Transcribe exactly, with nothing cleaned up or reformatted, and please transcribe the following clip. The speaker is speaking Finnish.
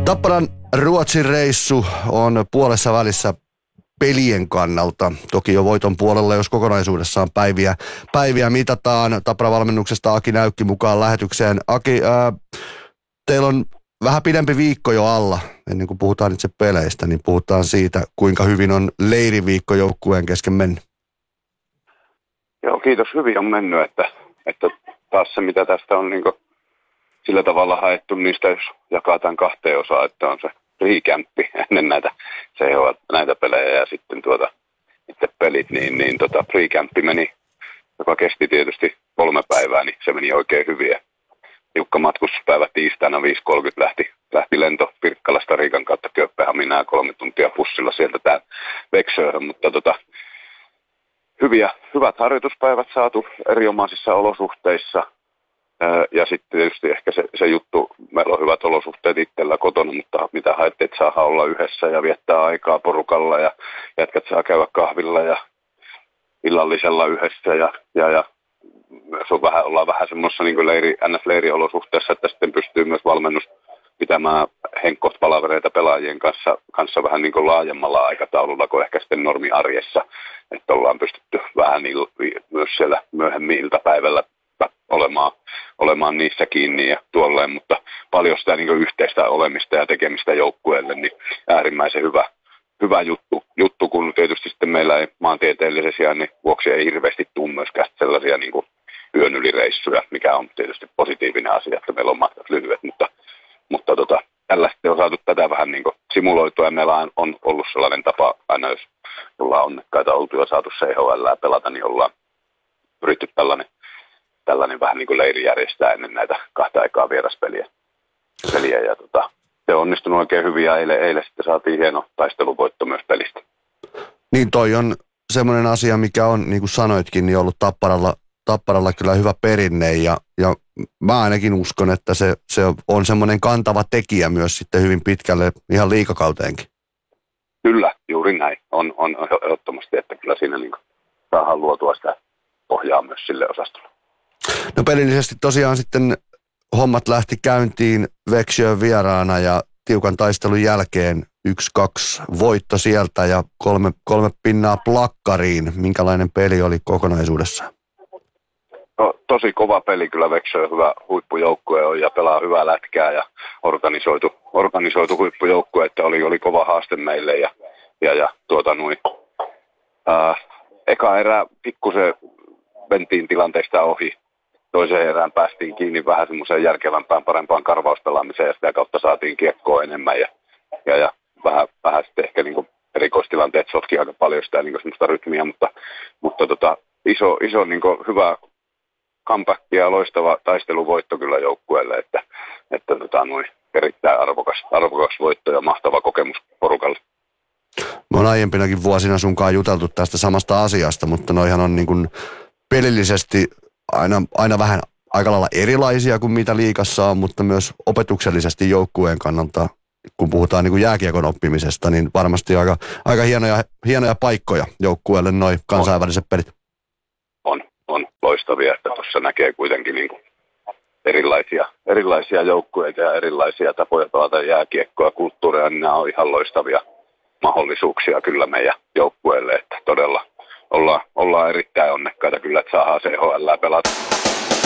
Tapparan Ruotsin reissu on puolessa välissä pelien kannalta. Toki jo voiton puolella, jos kokonaisuudessaan päiviä, päiviä mitataan. Tapparan valmennuksesta Aki Näykki mukaan lähetykseen. Aki, ää, teillä on vähän pidempi viikko jo alla, ennen kuin puhutaan itse peleistä, niin puhutaan siitä, kuinka hyvin on leiriviikko joukkueen kesken mennyt. Joo, kiitos. Hyvin on mennyt, että, että taas se, mitä tästä on niin kuin sillä tavalla haettu, niistä jos jakaa tämän kahteen osaan, että on se pre-kämppi ennen näitä C H L, näitä pelejä ja sitten tuota, itse pelit, niin, niin tota, pre-kämppi meni, joka kesti tietysti kolme päivää, niin se meni oikein hyvin. Ja Jukka matkustuspäivä tiistaina viisi kolmekymmentä lähti, lähti lento Pirkkalasta Riikan kautta Kööpenhaminaan kolme tuntia bussilla sieltä tää Växjöhön, mutta tota, hyviä, hyvät harjoituspäivät saatu erinomaisissa olosuhteissa. Ja sitten tietysti ehkä se, se juttu, meillä on hyvät olosuhteet itsellä kotona, mutta mitä haette, että saa olla yhdessä ja viettää aikaa porukalla ja jätkät saa käydä kahvilla ja illallisella yhdessä ja, ja, ja myös on vähän, ollaan vähän semmoisessa niin kuin leiri, N S-leiriolosuhteessa, että sitten pystyy myös valmennus pitämään henkkoht palavereita pelaajien kanssa, kanssa vähän niin kuin laajemmalla aikataululla kuin ehkä sitten normiarjessa, että ollaan pystytty vähän il, myös siellä myöhemmin iltapäivällä olemaan, olemaan niissä kiinni ja tuolleen, mutta paljon sitä niin kuin yhteistä olemista ja tekemistä joukkueelle, niin äärimmäisen hyvä, hyvä juttu, juttu, kun tietysti sitten meillä ei maantieteellisen sijainnin vuoksi ei hirveästi tule myöskään sellaisia niin kuin yön ylireissuja, mikä on tietysti positiivinen asia, että meillä on matkat lyhyet, mutta, mutta tota, tällä sitten on saatu tätä vähän niin kuin simuloitua ja meillä on, on ollut sellainen tapa aina, jos ollaan onnekkaita oltu ja saatu C H L pelata, niin ollaan pyritty tällainen tällainen vähän niin kuin leiri järjestää ennen näitä kahta aikaa vieraspeliä. Peliä, ja tota, se on onnistunut oikein hyvin ja eilen, eilen sitten saatiin hieno taisteluvoitto myös pelistä. Niin toi on semmoinen asia, mikä on, niin kuin sanoitkin, niin ollut Tapparalla, Tapparalla kyllä hyvä perinne ja, ja mä ainakin uskon, että se, se on semmoinen kantava tekijä myös sitten hyvin pitkälle ihan liigakauteenkin. Kyllä, juuri näin. On, on ehdottomasti, että kyllä siinä niin kuin saadaan luotua sitä pohjaa myös sille osastolle. No pelillisesti tosiaan sitten hommat lähti käyntiin Växjön vieraana ja tiukan taistelun jälkeen yksi kaksi voitto sieltä ja kolme, kolme pinnaa plakkariin. Minkälainen peli oli kokonaisuudessaan? No, tosi kova peli kyllä. Växjö hyvä huippujoukkue on ja pelaa hyvää lätkää ja organisoitu, organisoitu huippujoukkue, että oli, oli kova haaste meille ja, ja, ja tuota noin. Ää, eka erä pikkusen mentiin tilanteesta ohi. Toiseen erään päästiin kiinni vähän semmoiseen järkevämpään, parempaan karvauspelaamiseen ja sitä kautta saatiin kiekkoa enemmän ja, ja, ja vähän, vähän sitten ehkä niin kuin erikoistilanteet sotki aika paljon sitä niin kuin semmoista rytmiä, mutta, mutta tota, iso, iso niin kuin hyvä comeback ja loistava taisteluvoitto kyllä joukkueelle, että, että tota, noin, erittäin arvokas, arvokas voitto ja mahtava kokemus porukalle. Me on aiempinakin vuosina sunkaan juteltu tästä samasta asiasta, mutta noihan on niin kuin pelillisesti Aina, aina vähän aika lailla erilaisia kuin mitä liigassa on, mutta myös opetuksellisesti joukkueen kannalta, kun puhutaan niin kuin jääkiekon oppimisesta, niin varmasti aika, aika hienoja, hienoja paikkoja joukkueelle noi kansainväliset pelit. On, on loistavia, että tuossa näkee kuitenkin niin kuin erilaisia, erilaisia joukkueita ja erilaisia tapoja pelata jääkiekkoa, kulttuureja, niin nämä on ihan loistavia mahdollisuuksia kyllä meidän joukkueelle, että todella ollaan, ollaan erittäin onnekkaita kyllä, että saadaan C H L pelata.